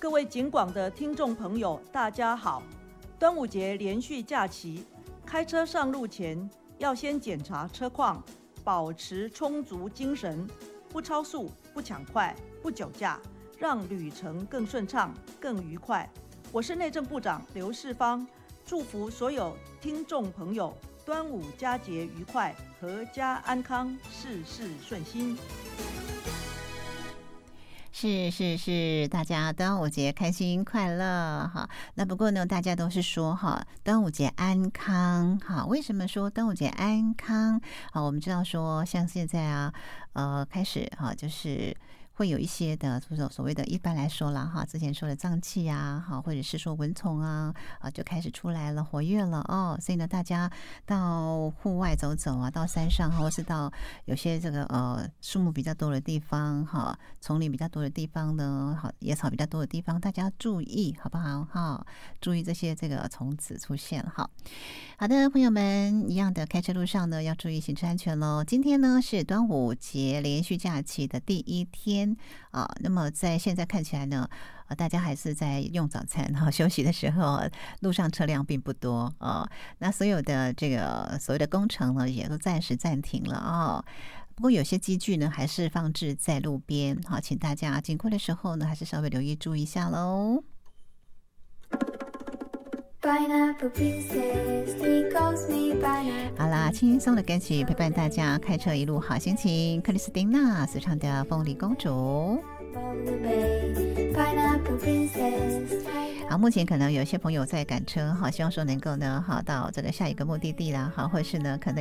各位警广的听众朋友，大家好！端午节连续假期，开车上路前要先检查车况，保持充足精神，不超速、不抢快、不酒驾，让旅程更顺畅、更愉快。我是内政部长刘世芳，祝福所有听众朋友端午佳节愉快，阖家安康，事事顺心。 是，大家端午节开心快乐哈。那不过呢，大家都是说哈，端午节安康哈。为什么说端午节安康？好，我们知道说，像现在啊，开始哈，就是会有一些的所谓的，一般来说啦哈，之前说的瘴气啊，哈，或者是说蚊虫啊，就开始出来了，活跃了哦。所以呢，大家到户外走走啊，到山上或是到有些这个树木比较多的地方哈，丛林比较多的地方呢，好，野草比较多的地方，大家要注意好不好哈？注意这些这个虫子出现哈。好的，朋友们，一样的，开车路上呢要注意行车安全喽。今天呢是端午节连续假期的第一天啊，那么在现在看起来呢，大家还是在用早餐哈，休息的时候，路上车辆并不多啊。那所有的这个所谓的工程呢，也都暂时暂停了啊。不过有些机具呢，还是放置在路边，好，请大家经过的时候呢，还是稍微留意注意一下喽。好啦，轻松的歌曲陪伴大家开车一路好心情。克里斯汀娜所唱的《凤梨公主》。好，目前可能有些朋友在赶车，好，希望说能够呢，好到这个下一个目的地啦，好，或者是呢，可能